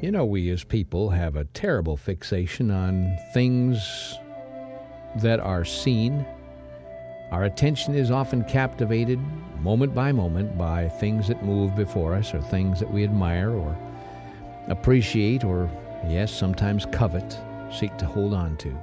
You know, we as people have a terrible fixation on things that are seen. Our attention is often captivated moment by moment by things that move before us or things that we admire or appreciate or, yes, sometimes covet, seek to hold on to.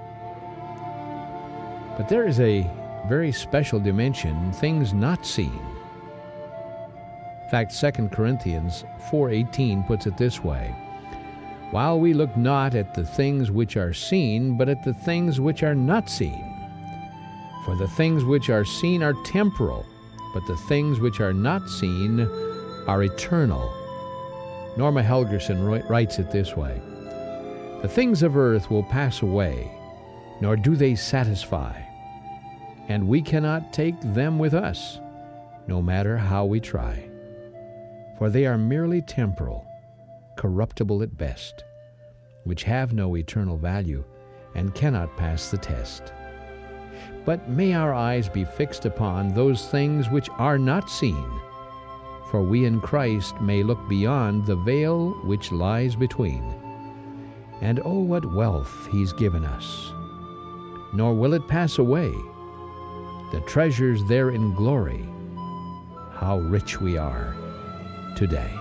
But there is a very special dimension, things not seen. In fact, 2 Corinthians 4:18 puts it this way: while we look not at the things which are seen, but at the things which are not seen. For the things which are seen are temporal, but the things which are not seen are eternal. Norma Helgerson writes it this way: the things of earth will pass away, nor do they satisfy, and we cannot take them with us, no matter how we try. For they are merely temporal, corruptible at best, which have no eternal value and cannot pass the test. But may our eyes be fixed upon those things which are not seen, for we in Christ may look beyond the veil which lies between. And oh, what wealth He's given us! Nor will it pass away, the treasures there in glory, how rich we are today.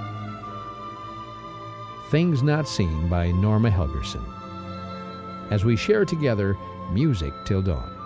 Things Not Seen by Norma Helgerson, as we share together music till dawn.